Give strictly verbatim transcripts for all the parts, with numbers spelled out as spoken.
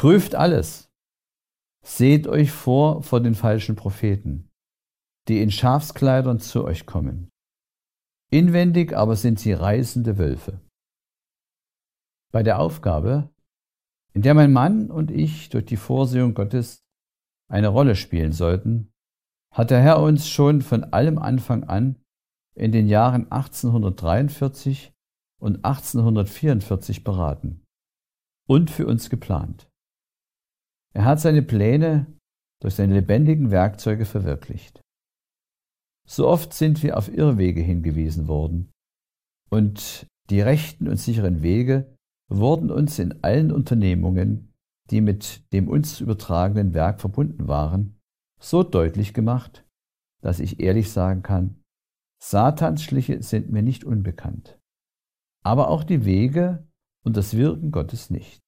Prüft alles. Seht euch vor vor den falschen Propheten, die in Schafskleidern zu euch kommen. Inwendig aber sind sie reißende Wölfe. Bei der Aufgabe, in der mein Mann und ich durch die Vorsehung Gottes eine Rolle spielen sollten, hat der Herr uns schon von allem Anfang an in den Jahren achtzehnhundertdreiundvierzig und achtzehnhundertvierundvierzig beraten und für uns geplant. Er hat seine Pläne durch seine lebendigen Werkzeuge verwirklicht. So oft sind wir auf Irrwege hingewiesen worden, und die rechten und sicheren Wege wurden uns in allen Unternehmungen, die mit dem uns übertragenen Werk verbunden waren, so deutlich gemacht, dass ich ehrlich sagen kann, Satans Schliche sind mir nicht unbekannt, aber auch die Wege und das Wirken Gottes nicht.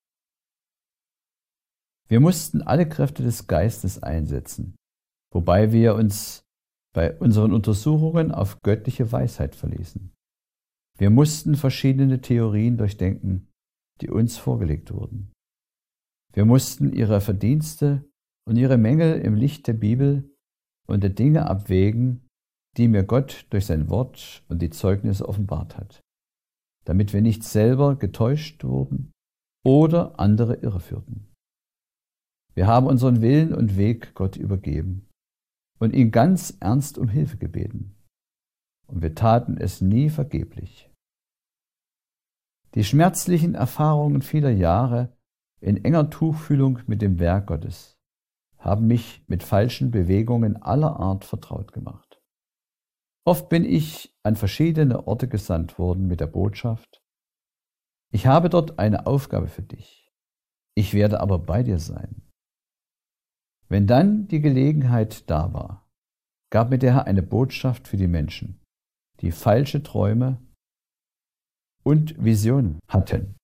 Wir mussten alle Kräfte des Geistes einsetzen, wobei wir uns bei unseren Untersuchungen auf göttliche Weisheit verließen. Wir mussten verschiedene Theorien durchdenken, die uns vorgelegt wurden. Wir mussten ihre Verdienste und ihre Mängel im Licht der Bibel und der Dinge abwägen, die mir Gott durch sein Wort und die Zeugnisse offenbart hat, damit wir nicht selber getäuscht wurden oder andere irreführten. Wir haben unseren Willen und Weg Gott übergeben und ihn ganz ernst um Hilfe gebeten. Und wir taten es nie vergeblich. Die schmerzlichen Erfahrungen vieler Jahre in enger Tuchfühlung mit dem Werk Gottes haben mich mit falschen Bewegungen aller Art vertraut gemacht. Oft bin ich an verschiedene Orte gesandt worden mit der Botschaft: Ich habe dort eine Aufgabe für dich. Ich werde aber bei dir sein. Wenn dann die Gelegenheit da war, gab mir der Herr eine Botschaft für die Menschen, die falsche Träume und Visionen hatten.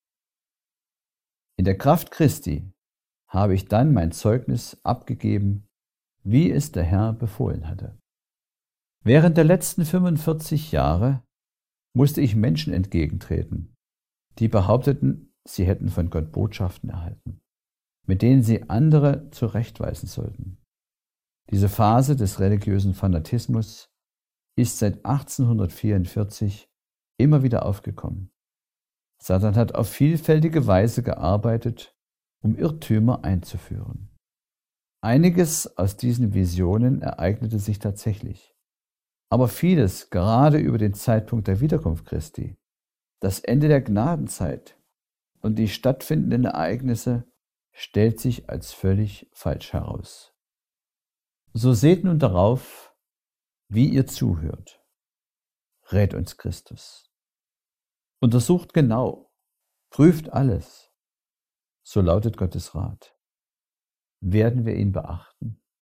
In der Kraft Christi habe ich dann mein Zeugnis abgegeben, wie es der Herr befohlen hatte. Während der letzten fünfundvierzig Jahre musste ich Menschen entgegentreten, die behaupteten, sie hätten von Gott Botschaften erhalten, mit denen sie andere zurechtweisen sollten. Diese Phase des religiösen Fanatismus ist seit achtzehnhundertvierundvierzig immer wieder aufgekommen. Satan hat auf vielfältige Weise gearbeitet, um Irrtümer einzuführen. Einiges aus diesen Visionen ereignete sich tatsächlich, aber vieles, gerade über den Zeitpunkt der Wiederkunft Christi, das Ende der Gnadenzeit und die stattfindenden Ereignisse, stellt sich als völlig falsch heraus. So seht nun darauf, wie ihr zuhört. Rät uns Christus. Untersucht genau, prüft alles. So lautet Gottes Rat. Werden wir ihn beachten?